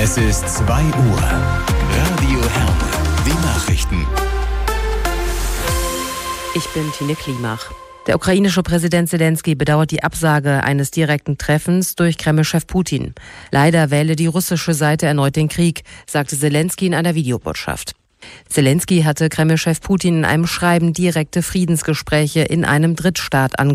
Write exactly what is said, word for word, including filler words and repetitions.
Es ist zwei Uhr. Radio Herne. Die Nachrichten. Ich bin Tine Klimach. Der ukrainische Präsident Zelensky bedauert die Absage eines direkten Treffens durch Kreml-Chef Putin. Leider wähle die russische Seite erneut den Krieg, sagte Zelensky in einer Videobotschaft. Zelensky hatte Kreml-Chef Putin in einem Schreiben direkte Friedensgespräche in einem Drittstaat angeboten.